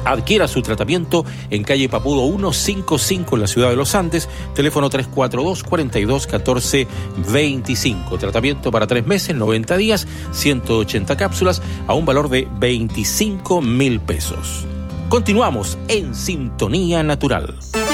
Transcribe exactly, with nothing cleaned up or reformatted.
Adquiera su tratamiento en calle Papudo ciento cincuenta y cinco en la ciudad de Los Andes, teléfono tres cuatro dos, cuatro dos uno cuatro, dos cinco. Tratamiento para tres meses, noventa días, ciento ochenta cápsulas a un valor de veinticinco mil pesos. Continuamos en Sintonía Natural.